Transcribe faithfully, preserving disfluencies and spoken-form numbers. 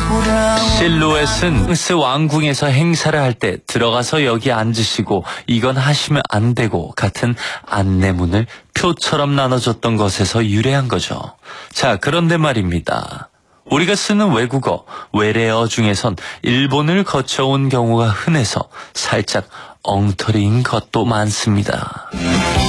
실루엣은 프랑스 왕궁에서 행사를 할 때 들어가서 여기 앉으시고 이건 하시면 안 되고 같은 안내문을 표처럼 나눠줬던 것에서 유래한 거죠. 자, 그런데 말입니다. 우리가 쓰는 외국어, 외래어 중에선 일본을 거쳐온 경우가 흔해서 살짝 엉터리인 것도 많습니다.